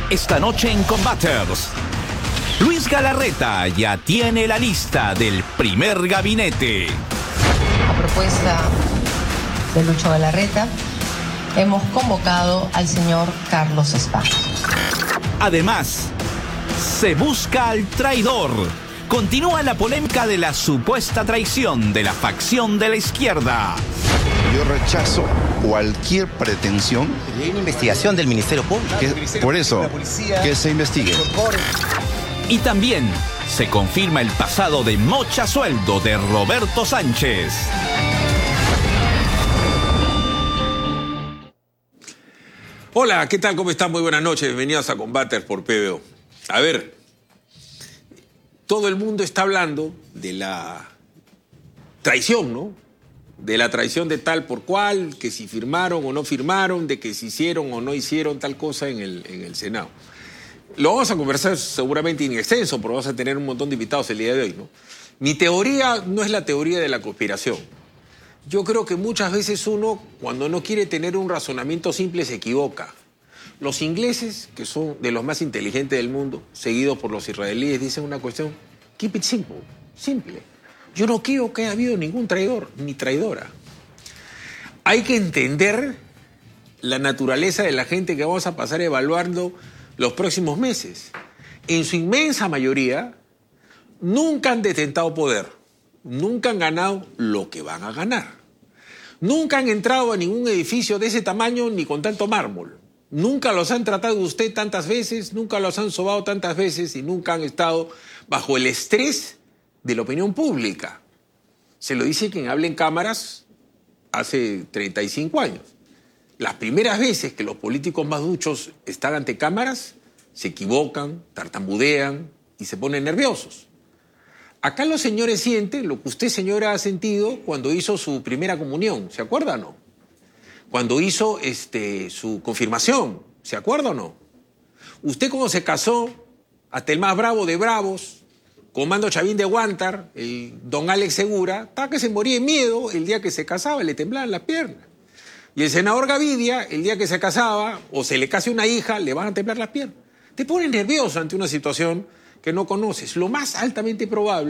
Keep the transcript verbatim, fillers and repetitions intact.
Esta noche en Combaters, Luis Galarreta ya tiene la lista del primer gabinete. A propuesta de Lucho Galarreta, hemos convocado al señor Carlos Spa. Además, se busca al traidor. Continúa la polémica de la supuesta traición de la facción de la izquierda. Yo rechazo cualquier pretensión. Hay una investigación del Ministerio Público. Que, por eso, que se investigue. Y también se confirma el pasado de mocha sueldo de Roberto Sánchez. Hola, ¿qué tal? ¿Cómo están? Muy buenas noches. Bienvenidos a Combaters por P B O. A ver, todo el mundo está hablando de la traición, ¿no? De la traición de tal por cual, que si firmaron o no firmaron, de que si hicieron o no hicieron tal cosa en el, en el Senado. Lo vamos a conversar seguramente en extenso, porque vamos a tener un montón de invitados el día de hoy, ¿no? Mi teoría no es la teoría de la conspiración. Yo creo que muchas veces uno, cuando no quiere tener un razonamiento simple, se equivoca. Los ingleses, que son de los más inteligentes del mundo, seguidos por los israelíes, dicen una cuestión: keep it simple, simple. Yo no creo que haya habido ningún traidor ni traidora. Hay que entender la naturaleza de la gente que vamos a pasar evaluando los próximos meses. En su inmensa mayoría, nunca han detentado poder, nunca han ganado lo que van a ganar. Nunca han entrado a ningún edificio de ese tamaño ni con tanto mármol. Nunca los han tratado de usted tantas veces, nunca los han sobado tantas veces y nunca han estado bajo el estrés de la opinión pública. Se lo dice quien habla en cámaras hace treinta y cinco años. Las primeras veces que los políticos más duchos están ante cámaras, se equivocan, tartamudean y se ponen nerviosos. Acá los señores sienten lo que usted, señora, ha sentido cuando hizo su primera comunión, ¿se acuerda o no? Cuando hizo este, su confirmación, ¿se acuerda o no? Usted cuando se casó, hasta el más bravo de bravos, Comando Chavín de Huántar, el don Alex Segura, estaba que se moría de miedo el día que se casaba, le temblaban las piernas. Y el senador Gavidia, el día que se casaba, o se le case una hija, le van a temblar las piernas. Te pones nervioso ante una situación que no conoces. Lo más altamente probable